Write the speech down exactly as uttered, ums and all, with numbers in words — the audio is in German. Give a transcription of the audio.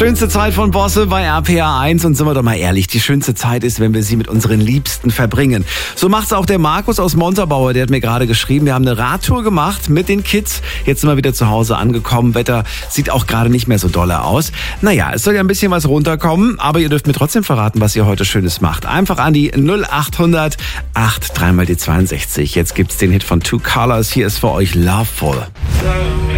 Schönste Zeit von Bosse bei R P R eins. Und sind wir doch mal ehrlich, die schönste Zeit ist, wenn wir sie mit unseren Liebsten verbringen. So macht's auch der Markus aus Montabaur. Der hat mir gerade geschrieben, wir haben eine Radtour gemacht mit den Kids. Jetzt sind wir wieder zu Hause angekommen. Wetter sieht auch gerade nicht mehr so dolle aus. Naja, es soll ja ein bisschen was runterkommen, aber ihr dürft mir trotzdem verraten, was ihr heute Schönes macht. Einfach an die null acht hundert acht drei mal die zweiundsechzig. Jetzt gibt's den Hit von Two Colors. Hier ist für euch Loveful.